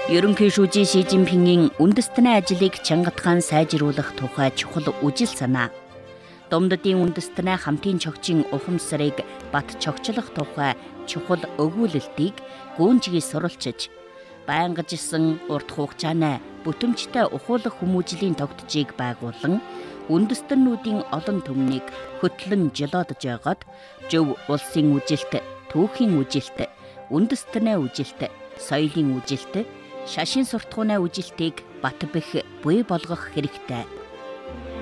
Ерөнхийлөгч Ши Жинпингийн үндэстний ажлыг чангатхан сайжруулах тухай чухал үжил санаа. Домдодын үндэстний хамтын чогчийн ухамсарыг бат чогчлох тухай чухал өгүүлэлтийг гүнжгий суралцж, байнгажсан урт хугацааны бүтэмжтэй ухуулах хүмүүжлийн тогтцыг байгуулан үндэстнүүдийн олон түмнийг хөтлөн жолоодож байгаад зөв улсын үжилт, түүхийн үжилт, үндэстний үжилт, соёлын үжилт, шашин суртахууны үжилтийг бат бэх буй болгох хэрэгтэй.